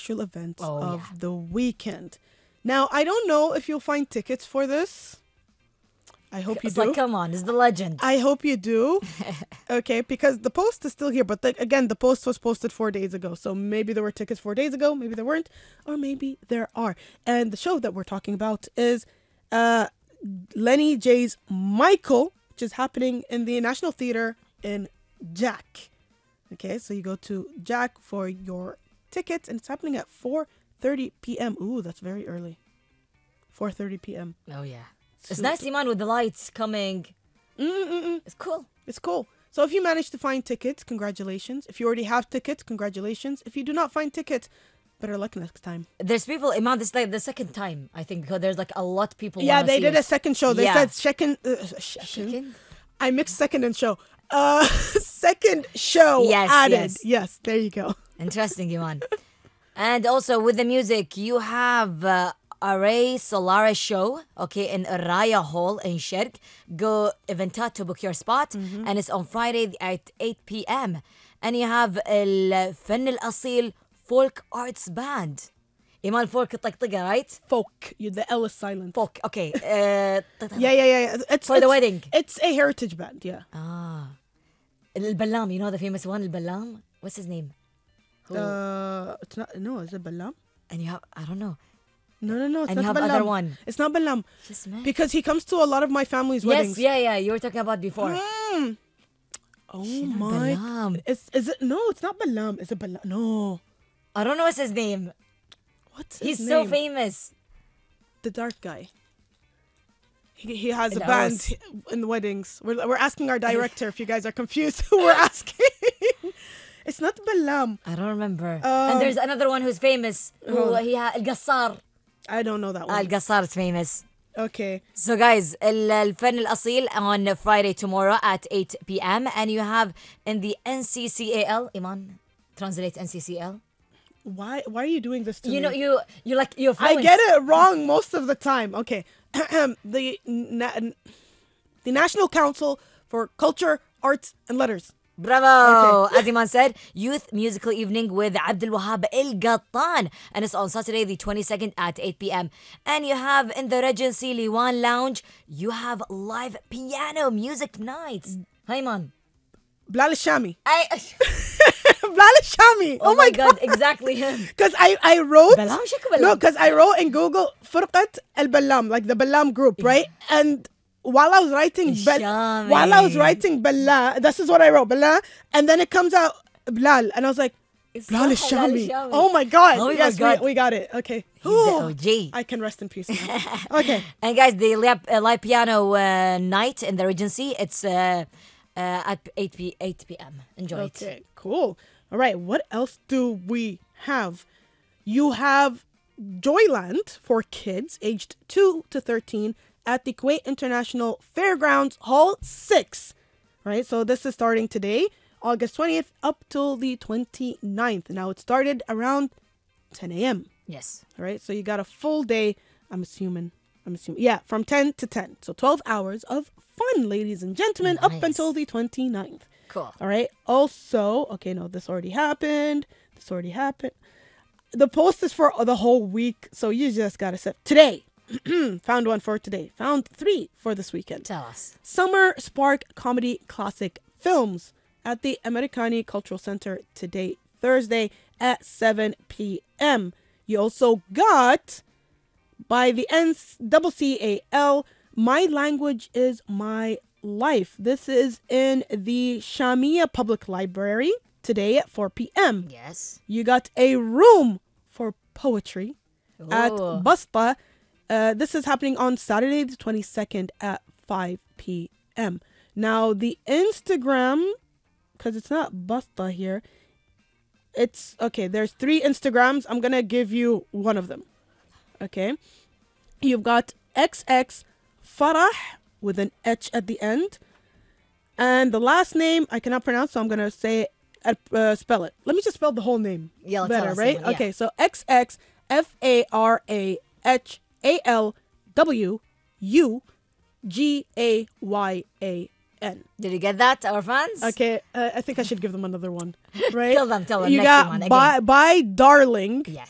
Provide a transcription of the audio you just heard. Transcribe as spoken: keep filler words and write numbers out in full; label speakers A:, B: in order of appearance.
A: actual events
B: Oh,
A: of
B: yeah.
A: the weekend. Now, I don't know if you'll find tickets for this. I hope you
B: It's
A: do.
B: like, come on, it's the legend.
A: I hope you do. Okay, because the post is still here. But the, again, the post was posted four days ago. So maybe there were tickets four days ago. Maybe there weren't. Or maybe there are. And the show that we're talking about is uh, Lenny J's Michael, which is happening in the National Theatre in Jack. Okay, so you go to Jack for your tickets. And it's happening at four thirty p.m. Ooh, that's very early. four thirty p.m.
B: Oh, yeah. It's
A: So-
B: nice, Iman, with the lights coming.
A: Mm-mm-mm.
B: It's cool.
A: It's cool. So if you manage to find tickets, congratulations. If you already have tickets, congratulations. If you do not find tickets, better luck next time.
B: There's people, Iman, this is like the second time, I think, because there's like a lot of people
A: Yeah,
B: wanna
A: they
B: see
A: did
B: it.
A: a second show. They
B: Yeah.
A: said second, uh, second.
B: Second?
A: I mixed second and show. Uh, second show
B: Yes,
A: added.
B: yes.
A: Yes, there you go.
B: Interesting, Iman. And also with the music, you have uh, Array Solaris show, okay, in Raya Hall in Shirk. Go eventat to book your spot,
A: Mm-hmm.
B: and it's on Friday at eight p.m. And you have الفن الأصيل Folk Arts Band. Iman folk طقطقة, right?
A: Folk. You, the L is silent.
B: Folk, okay. Uh,
A: Yeah, yeah, yeah. yeah. It's,
B: For the
A: it's-
B: wedding.
A: It's a heritage band, yeah.
B: Ah. البلام, you know the famous one, البلام? What's his name? Who?
A: Uh, it's not, no, is it Balam?
B: and you have, I don't know.
A: No, no, no, it's
B: And you
A: not
B: have
A: Balam.
B: other one.
A: It's not Balam.
B: Just man.
A: Because he comes to a lot of my family's
B: Yes,
A: weddings.
B: yeah, yeah. You were talking about before.
A: Mm. Oh
B: Shina
A: my!
B: Balam.
A: Is is it? No, it's not Balam. Is it Balam? No.
B: I don't know what's his name.
A: What's
B: He's
A: his
B: so
A: name?
B: famous.
A: The dark guy. He he has a
B: In
A: band
B: ours.
A: in the weddings. We're we're asking our director if you guys are confused who we're asking. It's not Balam.
B: I don't remember.
A: Um,
B: and there's another one who's famous. Who
A: uh-huh.
B: he ha- القصار.
A: I don't know that
B: Ah,
A: one.
B: القصار is famous.
A: Okay.
B: So guys, ال- الفن الأصيل on Friday tomorrow at eight p.m. and you have in the N C C A L. Iman, translate N C C L.
A: Why why are you doing this to
B: You
A: me?
B: know you you like you're
A: I
B: fluent.
A: get it wrong most of the time. Okay. the na- the National Council for Culture, Arts and Letters.
B: Bravo! As Iman said, Youth Musical Evening with Abdul Wahab El Gattan. And it's on Saturday, the twenty-second at eight p.m. And you have in the Regency Liwan Lounge, you have live piano music nights. Hi, Iman.
A: Blal Shami.
B: I,
A: Blal Shami.
B: oh, my God, exactly him.
A: Because I, I wrote
B: Balam Shaka Balam.
A: no, because I wrote in Google Furqat al Balam, like the Balam group, right? And while I was writing Bal-
B: Shami.
A: while I was writing Bala, this is what I wrote, Bala, and then it comes out Blal, and I was like,
B: It's
A: Blal
B: so
A: Shami.
B: Shami.
A: Oh my God.
B: Oh my
A: yes,
B: God.
A: We, we got it. Okay.
B: He's the O G.
A: I can rest in peace now. Okay.
B: And guys, the live, uh, live piano uh, night in the Regency, it's uh, uh, at eight p.m. Enjoy it.
A: Okay, cool. All right, what else do we have? You have Joyland for kids aged two to thirteen at the Kuwait International Fairgrounds Hall six. Right, so this is starting today, August twentieth, up till the twenty-ninth. Now, it started around ten a.m.
B: Yes.
A: All right, so you got a full day, I'm assuming. I'm assuming. Yeah, from ten to ten. So twelve hours of fun, ladies and gentlemen, up
B: Nice.
A: until the twenty-ninth.
B: Cool.
A: All right. Also, okay, no, this already happened. This already happened. The post is for the whole week, so you just gotta set today. Found one for today. Found three for this weekend.
B: Tell us.
A: Summer Spark Comedy Classic Films at the Americani Cultural Center today, Thursday at seven p.m. You also got by the N C C A L, My Language is My Life. This is in the Shamia Public Library today at four p.m.
B: Yes.
A: You got a room for poetry at
B: Ooh.
A: Basta. Uh, this is happening on Saturday the twenty-second at five p.m. Now, the Instagram, because it's not Basta here, it's, okay, there's three Instagrams. I'm going to give you one of them. Okay? You've got X X Farah with an H at the end. And the last name I cannot pronounce, so I'm going to say, uh, uh, spell it. Let me just spell the whole name.
B: Yeah, tell
A: better,
B: us,
A: right?
B: Simon, yeah.
A: Okay, so X X F A R A H A L W U G A Y A N.
B: Did you get that, our fans?
A: Okay, uh, I think I should give them another one, right?
B: Tell them, tell them.
A: You
B: Next
A: got
B: one, again.
A: by, by Darling.
B: Yes.